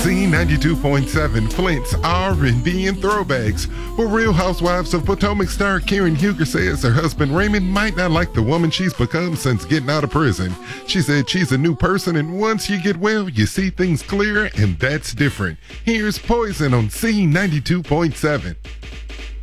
C92.7 Flint's R&B and throwbacks. Well, Real Housewives of Potomac star Karen Huger says her husband Raymond might not like the woman she's become since getting out of prison. She said she's a new person, and once you get well, you see things clearer, and that's different. Here's Poison on C92.7.